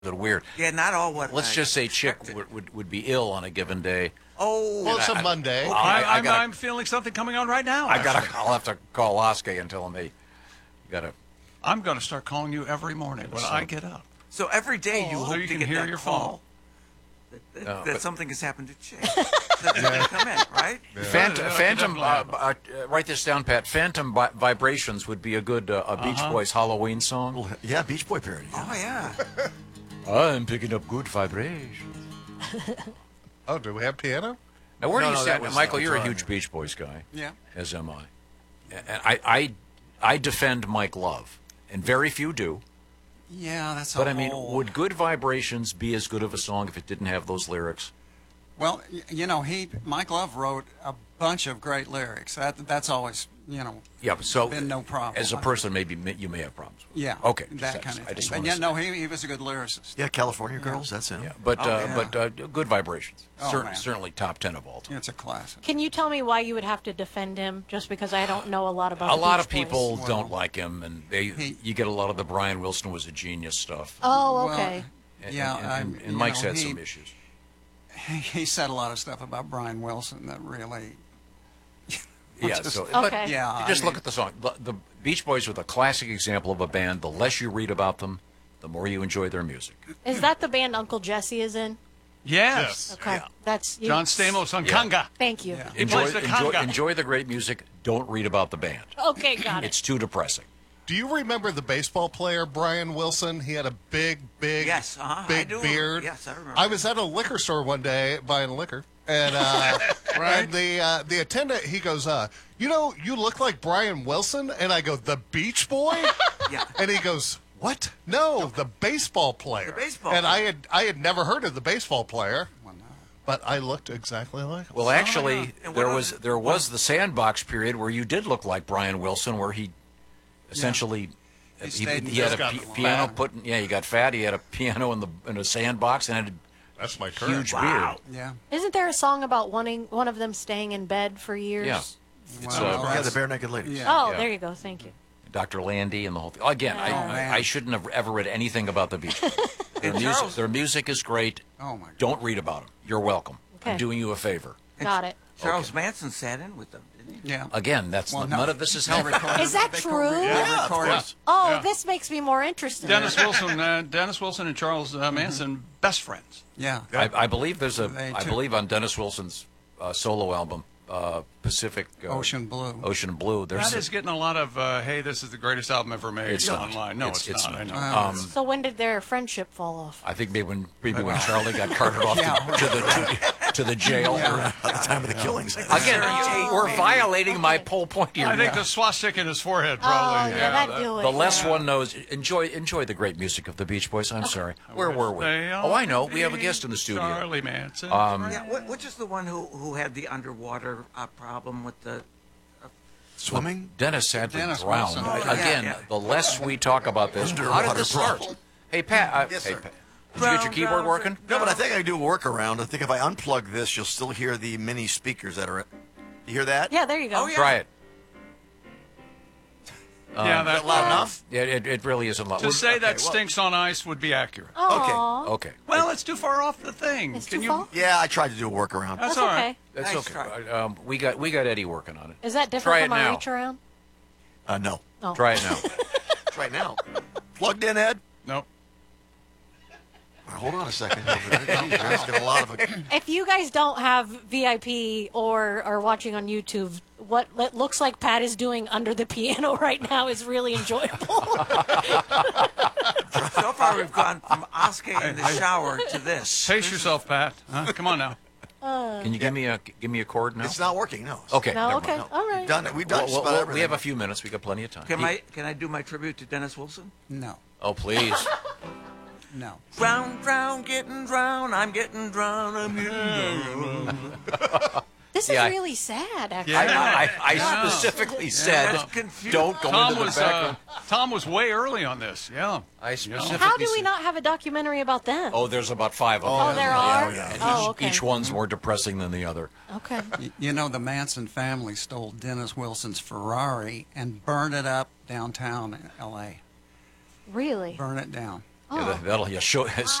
weird. Yeah, not all what. Let's just say Chick would be ill on a given day. Oh, Well, it's a Monday. I'm feeling something coming on right now. I'll have to call Oskar and tell him, hey, you gotta. I'm going to start calling you every morning when I get up. so every day you So hope you to can get hear that your call that something has happened to Chick. That they come in, right? Phantom. Write this down, Pat. Phantom Vibrations would be a good Beach Boys Halloween song. Well, yeah, Beach Boy parody. Yeah. Oh yeah. I'm picking up good vibrations. Oh, do we have piano? Now, where do you that stand, was Michael? the You're a guitar, huge Beach Boys guy. Yeah. As am I. And I defend Mike Love, and very few do. Yeah, that's. But I mean, would Good Vibrations be as good of a song if it didn't have those lyrics? Well, you know, Mike Love wrote a bunch of great lyrics. That's always, you know, Yeah, so been no problem. as a person, maybe you may have problems. With Yeah. it. Okay. That kind of I thing. just But wanna yeah, say- no, he was a good lyricist. Yeah, California Girls, that's him. Yeah, but yeah. Good Vibrations, Oh, man. certainly top 10 of all time. It's a classic. Can you tell me why you would have to defend him? Just because I don't know a lot about A the lot Beach of people Boys. don't like him, and you get a lot of the Brian Wilson was a genius stuff. Oh, Well, okay. And, yeah, and you Mike's know, had some issues. He said a lot of stuff about Brian Wilson that really. Yeah, just- so Okay. but Yeah, just I look mean- at the song. The Beach Boys are the classic example of a band. The less you read about them, the more you enjoy their music. Is that the band Uncle Jesse is in? Yes. Okay, that's you. John Stamos on Yeah. conga. Thank you. Yeah. Enjoy, plays the conga. enjoy the great music. Don't read about the band. Okay, got it. It's too depressing. Do you remember the baseball player Brian Wilson? He had a big Yes, I big do. beard. Yes, I remember. I was at a liquor store one day buying liquor, and and the attendant, he goes, you know, you look like Brian Wilson, and I go, the Beach Boy, Yeah. and he goes, what? No, the baseball player. The baseball and player. I had never heard of the baseball player, Well, no. but I looked exactly like him. Well, actually, And there what was was- there was the sandbox period where you did look like Brian Wilson, where he essentially He he stayed- had just a got piano fat. put. Yeah, he got fat. He had a piano in a sandbox and had That's my a current. huge beard. Yeah. Isn't there a song about wanting one of them staying in bed for years? Yeah. It's Well, Yeah, that's- the Bare Naked Ladies. Yeah. Oh, Yeah. there you go. Thank you. Dr. Landy and the whole thing. Again, man. I shouldn't have ever read anything about the Beach Boys. Their music is great. Oh my God. Don't read about them. You're welcome. Okay. I'm doing you a favor. Got it. Charles Manson sat in with them, didn't he? Yeah. Again, Well, none of this is helpful. Is that true? Yeah, of course. Oh, Yeah. this makes me more interested. Dennis Wilson and Charles Manson, best friends. Yeah. I believe there's They I too. believe on Dennis Wilson's solo album, Pacific Ocean Blue. Ocean Blue. There's That is getting a lot of, hey, this is the greatest album ever made It's not. online. No, it's It's not. I not. know. So when did their friendship fall off? I think maybe when Charlie got carted off to the jail. At the time of the killings. Again, we're violating my whole point here. I think the swastika in his forehead Oh, probably. yeah, that'd do it. The less yeah. one knows, enjoy the great music of the Beach Boys. I'm sorry. Where were we? They Oh, I know. all We have a be guest in the studio. Charlie Manson. Yeah, which is the one who had the underwater problem with the... Swimming? Dennis sadly Dennis drowned. Wilson. Oh, yeah, Again, yeah. the less we talk about this, how did Underwater this start? problem. Hey, Pat. Yes, hey, sir. Pat. Did you get your keyboard working? No, but I think I can do a workaround. I think if I unplug this, you'll still hear the mini speakers that are. You hear that? Yeah, there you go. Oh, yeah. Try it. yeah, Is that that loud enough? Yeah, it really isn't loud. To say that well- stinks on ice would be accurate. Aw. Okay. Well, it's too far off the thing. It's Can too you? far? Yeah, I tried to do a workaround. That's That's all okay. right. That's Nice okay. try. We got Eddie working on it. Is that Try different it from my now. reach around? No. Oh. Try it now. Try it now. Plugged in, Ed? Nope. Hold on a second. Jeez, you're asking a lot of it. If you guys don't have VIP or are watching on YouTube, what it looks like Pat is doing under the piano right now is really enjoyable. So far, we've gone from Oscar in the shower to this. Pace yourself, Pat. Huh? Come on now. Can you give me a chord now? It's not working, no. Okay. No, never okay, mind. all right. We've done it. We've done just about everything. We have a few minutes. We got plenty of time. Can I do my tribute to Dennis Wilson? No. Oh, please. No. Drown, getting drowned. I'm getting drowned. I'm getting drowned. This Yeah, is really sad, actually. I specifically said, That's confusing. don't go into the background. Tom was way early on this. Yeah. I specifically How do we said- not have a documentary about them? Oh, there's about 5 of them. Oh, there are? And Oh, okay. each one's more depressing than the other. Okay. You know, the Manson family stole Dennis Wilson's Ferrari and burned it up downtown in L.A. Really? Burn it down. Yeah, that'll show